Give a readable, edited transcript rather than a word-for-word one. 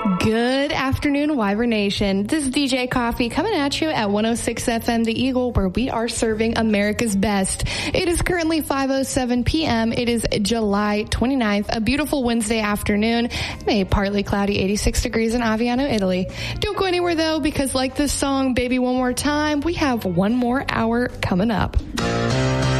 Good afternoon, Wyvern Nation. This is DJ Coffee coming at you at 106 FM The Eagle, where we are serving America's best. It is currently 5:07 p.m. It is July 29th, a beautiful Wednesday afternoon, and a partly cloudy 86 degrees in Aviano, Italy. Don't go anywhere, though, because like this song, Baby One More Time, we have one more hour coming up.